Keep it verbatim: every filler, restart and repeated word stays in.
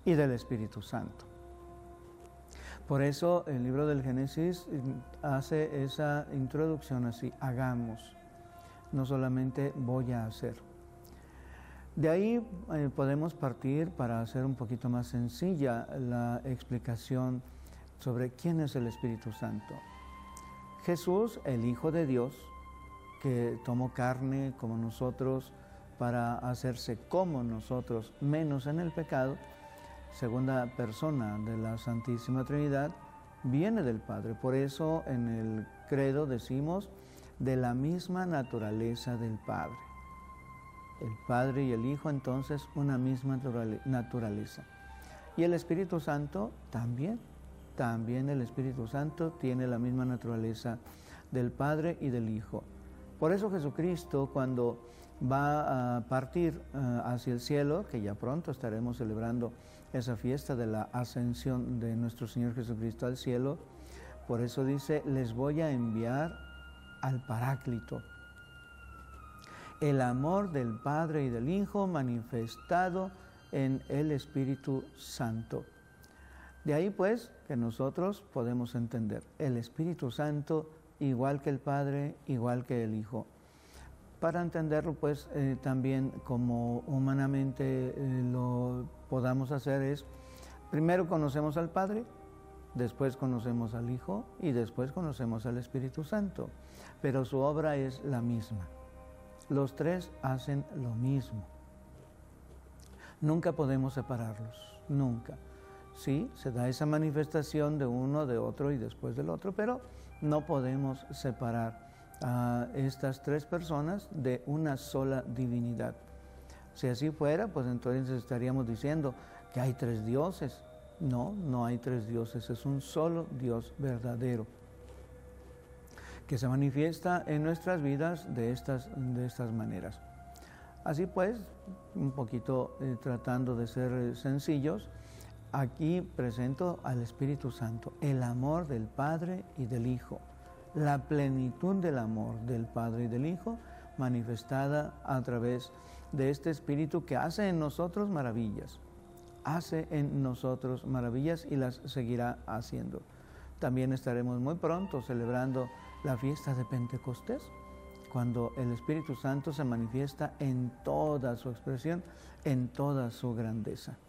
y del Espíritu Santo. Por eso el libro del Génesis hace esa introducción así: hagamos, no solamente voy a hacer. De ahí eh, podemos partir para hacer un poquito más sencilla la explicación sobre quién es el Espíritu Santo. Jesús, el Hijo de Dios, que tomó carne como nosotros para hacerse como nosotros, menos en el pecado, segunda persona de la Santísima Trinidad, viene del Padre. Por eso en el credo decimos de la misma naturaleza del Padre. El Padre y el Hijo, entonces, una misma naturaleza. Y el Espíritu Santo también. También el Espíritu Santo tiene la misma naturaleza del Padre y del Hijo. Por eso Jesucristo, cuando va a partir uh, hacia el cielo, que ya pronto estaremos celebrando esa fiesta de la ascensión de nuestro Señor Jesucristo al cielo, por eso dice: les voy a enviar al Paráclito, el amor del Padre y del Hijo manifestado en el Espíritu Santo. De ahí pues que nosotros podemos entender el Espíritu Santo igual que el Padre, igual que el Hijo. Para entenderlo, pues, eh, también como humanamente eh, lo podamos hacer es, primero conocemos al Padre, después conocemos al Hijo y después conocemos al Espíritu Santo. Pero su obra es la misma. Los tres hacen lo mismo. Nunca podemos separarlos, nunca. Sí, se da esa manifestación de uno, de otro y después del otro, pero no podemos separar a estas tres personas de una sola divinidad. Si así fuera, pues entonces estaríamos diciendo que hay tres dioses. No, no hay tres dioses, es un solo Dios verdadero, que se manifiesta en nuestras vidas de estas, de estas maneras. Así pues, un poquito eh, tratando de ser eh, sencillos, aquí presento al Espíritu Santo, el amor del Padre y del Hijo, la plenitud del amor del Padre y del Hijo manifestada a través de este Espíritu que hace en nosotros maravillas, hace en nosotros maravillas y las seguirá haciendo. También estaremos muy pronto celebrando la fiesta de Pentecostés, cuando el Espíritu Santo se manifiesta en toda su expresión, en toda su grandeza.